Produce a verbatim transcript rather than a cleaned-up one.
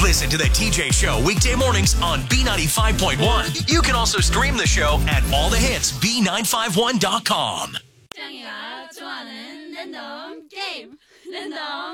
Listen to the T J Show weekday mornings on B ninety-five point one. You can also stream the show at all the hits B nine five one dot com. 짱이가 좋아하는 랜덤 게임 랜덤